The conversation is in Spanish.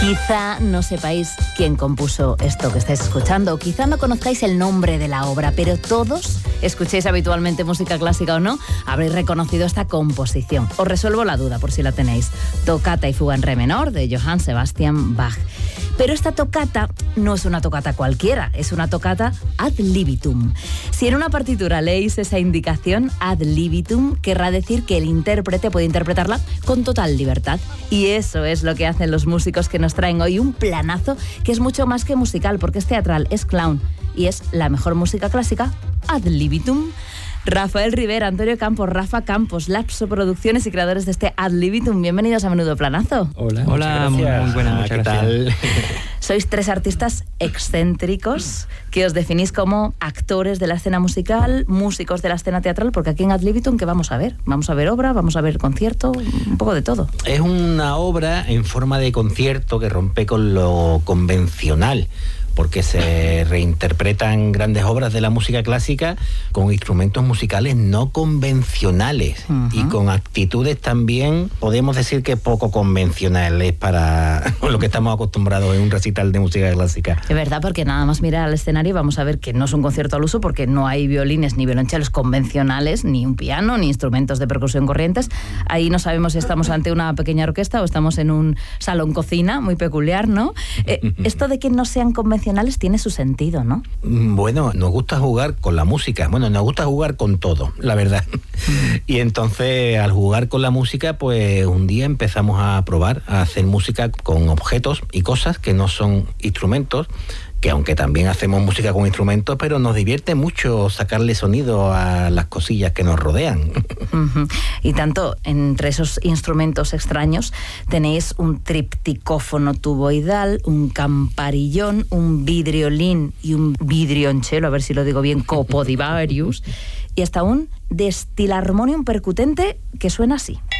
Quizá no sepáis quién compuso esto que estáis escuchando, quizá no conozcáis el nombre de la obra, pero todos, escuchéis habitualmente música clásica o no, habréis reconocido esta composición. Os resuelvo la duda por si la tenéis. Tocata y fuga en re menor de Johann Sebastian Bach. Pero esta tocata no es una tocata cualquiera, es una tocata ad libitum. Si en una partitura leéis esa indicación, ad libitum, querrá decir que el intérprete puede interpretarla con total libertad. Y eso es lo que hacen los músicos que nos traen hoy un planazo que es mucho más que musical, porque es teatral, es clown y es la mejor música clásica ad libitum. Rafael Rivera, Antonio Campos, Rafa Campos, Lapso Producciones y creadores de este ad libitum. Bienvenidos a Menudo Planazo. Hola, muy buena, muchas gracias. Sois tres artistas excéntricos que os definís como actores de la escena musical, músicos de la escena teatral, porque aquí en ad libitum, ¿qué vamos a ver? Vamos a ver obra, vamos a ver concierto, un poco de todo. Es una obra en forma de concierto que rompe con lo convencional, porque se reinterpretan grandes obras de la música clásica con instrumentos musicales no convencionales y con actitudes también, podemos decir que poco convencionales para lo que estamos acostumbrados en un recital de música clásica. Es verdad, porque nada más mirar al escenario y vamos a ver que no es un concierto al uso, porque no hay violines ni violonchelos convencionales, ni un piano, ni instrumentos de percusión corrientes. Ahí no sabemos si estamos ante una pequeña orquesta o estamos en un salón cocina muy peculiar, ¿no? Esto de que no sean convencionales tiene su sentido, ¿no? Bueno, nos gusta jugar con la música, nos gusta jugar con todo, la verdad. Y entonces, al jugar con la música, pues un día empezamos a probar a hacer música con objetos y cosas que no son instrumentos, que aunque también hacemos música con instrumentos, pero nos divierte mucho sacarle sonido a las cosillas que nos rodean. Y tanto, entre esos instrumentos extraños tenéis un tripticófono tuboidal, un camparillón, un vidriolín y un vidrionchelo, a ver si lo digo bien, copodivarius, y hasta un destilarmonium percutente que suena así.